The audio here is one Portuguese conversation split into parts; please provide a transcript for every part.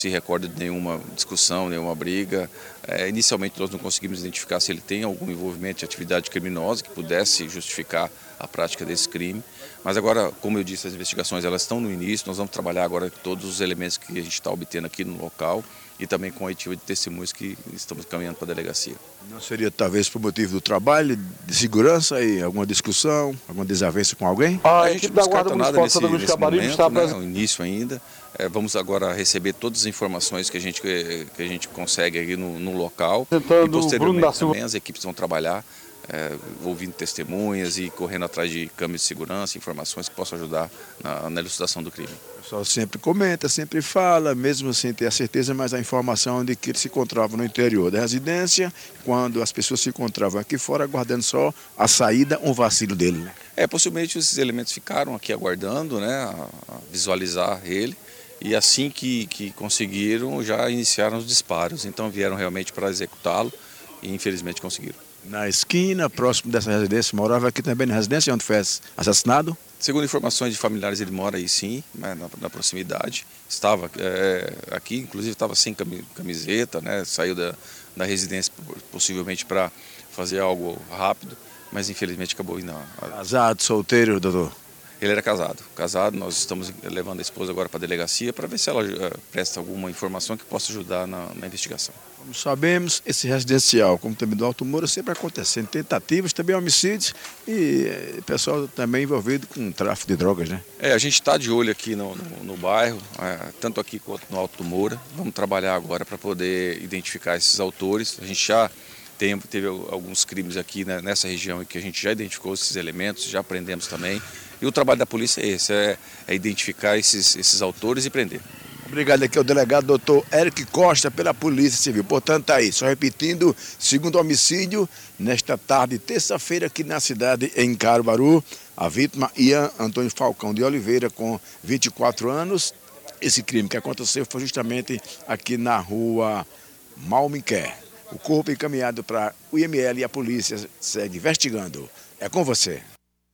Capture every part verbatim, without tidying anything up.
se recorda de nenhuma discussão, nenhuma briga. É, inicialmente nós não conseguimos identificar se ele tem algum envolvimento de atividade criminosa que pudesse justificar a prática desse crime. Mas agora, como eu disse, as investigações elas estão no início, nós vamos trabalhar agora com todos os elementos que a gente está obtendo aqui no local e também com a oitiva de testemunhos que estamos caminhando para a delegacia. Não seria talvez por motivo do trabalho, de segurança e alguma discussão, alguma desavença com alguém? A, a gente não descarta nada nesse, nesse momento, está né, no início ainda. É, vamos agora receber todas as informações que a gente, que a gente consegue aqui no, no local. Tentando, e posteriormente também as equipes vão trabalhar, é, ouvindo testemunhas e correndo atrás de câmeras de segurança, informações que possam ajudar na, na elucidação do crime. O pessoal sempre comenta, sempre fala, mesmo sem ter a certeza, mas a informação de que ele se encontrava no interior da residência, quando as pessoas se encontravam aqui fora, aguardando só a saída, um vacilo dele, né? É, possivelmente esses elementos ficaram aqui aguardando, né, a, a visualizar ele. E assim que, que conseguiram, já iniciaram os disparos. Então vieram realmente para executá-lo e infelizmente conseguiram. Na esquina, próximo dessa residência, morava aqui também na residência onde foi assassinado? Segundo informações de familiares, ele mora aí sim, né, na, na proximidade. Estava é, aqui, inclusive estava sem camiseta, né, saiu da, da residência possivelmente para fazer algo rápido, mas infelizmente acabou indo. Casado, solteiro, doutor? Ele era casado. Casado, nós estamos levando a esposa agora para a delegacia para ver se ela uh, presta alguma informação que possa ajudar na, na investigação. Como sabemos, esse residencial, como também do Alto Moura, sempre acontecendo tentativas, também homicídios e eh, pessoal também envolvido com tráfico de drogas, né? É, a gente está de olho aqui no, no, no bairro, é, tanto aqui quanto no Alto Moura. Vamos trabalhar agora para poder identificar esses autores. A gente já tem, teve alguns crimes aqui né, nessa região em que a gente já identificou esses elementos, já prendemos também. E o trabalho da polícia é esse, é, é identificar esses, esses autores e prender. Obrigado aqui ao delegado doutor Eric Costa pela Polícia Civil. Portanto, tá aí, só repetindo, segundo homicídio, nesta tarde, terça-feira, aqui na cidade, em Caruaru, a vítima Ian Antônio Falcão de Oliveira, com vinte e quatro anos. Esse crime que aconteceu foi justamente aqui na rua Malmiquer. O corpo encaminhado para o I M L e a polícia segue investigando. É com você.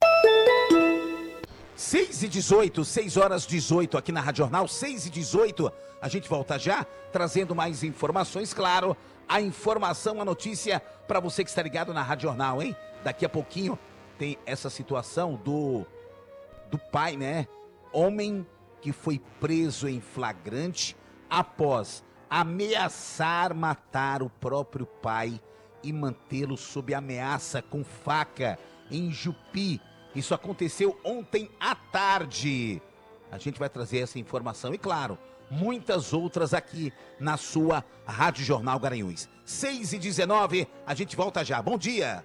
seis e dezoito, seis horas e dezoito aqui na Rádio Jornal, seis e dezoito. A gente volta já, trazendo mais informações, claro. A informação, a notícia para você que está ligado na Rádio Jornal, hein? Daqui a pouquinho tem essa situação do, do pai, né? Homem que foi preso em flagrante após ameaçar matar o próprio pai e mantê-lo sob ameaça com faca em Jupi. Isso aconteceu ontem à tarde. A gente vai trazer essa informação e, claro, muitas outras aqui na sua Rádio Jornal Garanhuns. seis e dezenove, a gente volta já. Bom dia.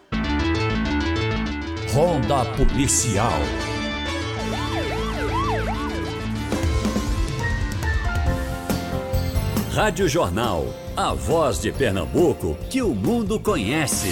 Ronda Policial. Rádio Jornal, a voz de Pernambuco que o mundo conhece.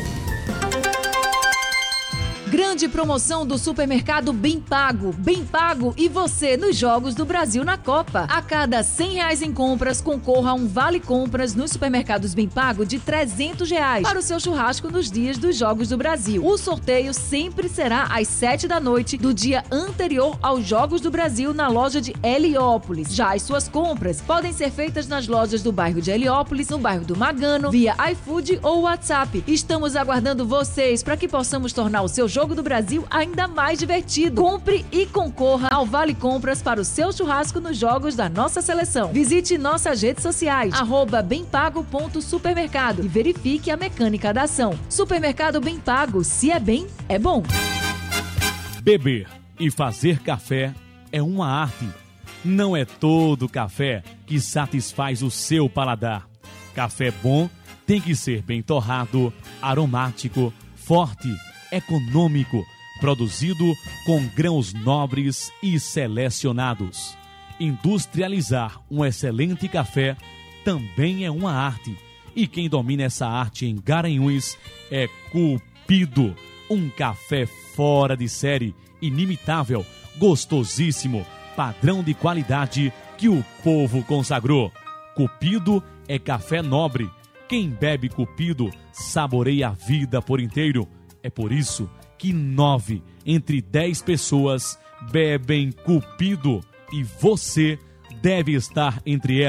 Grande promoção do supermercado Bem Pago. Bem Pago e você nos Jogos do Brasil na Copa. A cada cem reais em compras, concorra a um vale compras nos supermercados Bem Pago de trezentos reais para o seu churrasco nos dias dos Jogos do Brasil. O sorteio sempre será às sete da noite do dia anterior aos Jogos do Brasil na loja de Heliópolis. Já as suas compras podem ser feitas nas lojas do bairro de Heliópolis, no bairro do Magano, via iFood ou WhatsApp. Estamos aguardando vocês para que possamos tornar o seu jogo Jogo do Brasil ainda mais divertido. Compre e concorra ao Vale Compras para o seu churrasco nos jogos da nossa seleção. Visite nossas redes sociais, arroba bempago.supermercado e verifique a mecânica da ação. Supermercado Bem Pago, se é bem, é bom. Beber e fazer café é uma arte. Não é todo café que satisfaz o seu paladar. Café bom tem que ser bem torrado, aromático, forte, econômico, produzido com grãos nobres e selecionados. Industrializar um excelente café também é uma arte. E quem domina essa arte em Garanhuns é Cupido. Um café fora de série, inimitável, gostosíssimo, padrão de qualidade que o povo consagrou. Cupido é café nobre. Quem bebe Cupido saboreia a vida por inteiro. É por isso que nove entre dez pessoas bebem Cupido e você deve estar entre elas.